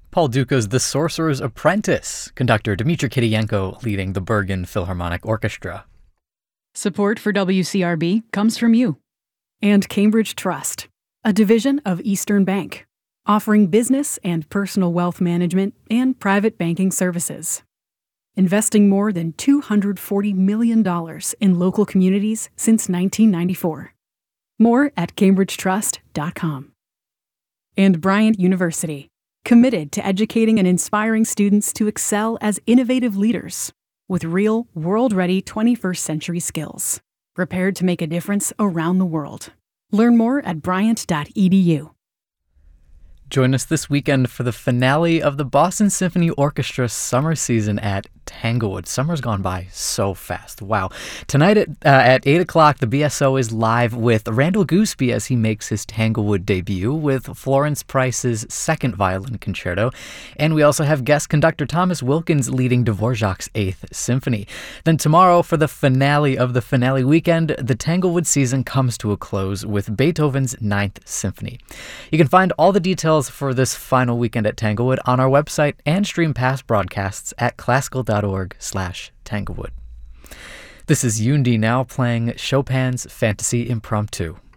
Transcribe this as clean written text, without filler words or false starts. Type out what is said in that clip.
Paul Duka's The Sorcerer's Apprentice, conductor Dmitry Kiriyenko leading the Bergen Philharmonic Orchestra. Support for WCRB comes from you. And Cambridge Trust, a division of Eastern Bank, offering business and personal wealth management and private banking services. Investing more than $240 million in local communities since 1994. More at cambridgetrust.com. And Bryant University, committed to educating and inspiring students to excel as innovative leaders with real, world-ready 21st century skills, prepared to make a difference around the world. Learn more at bryant.edu. Join us this weekend for the finale of the Boston Symphony Orchestra summer season at Tanglewood. Summer's gone by so fast. Wow. Tonight at 8 o'clock, the BSO is live with Randall Gooseby as he makes his Tanglewood debut with Florence Price's second violin concerto. And we also have guest conductor Thomas Wilkins leading Dvorak's 8th Symphony. Then tomorrow, for the finale of the finale weekend, the Tanglewood season comes to a close with Beethoven's 9th Symphony. You can find all the details for this final weekend at Tanglewood on our website and stream past broadcasts at classical.org/Tanglewood. This is Yundi now playing Chopin's Fantasy Impromptu.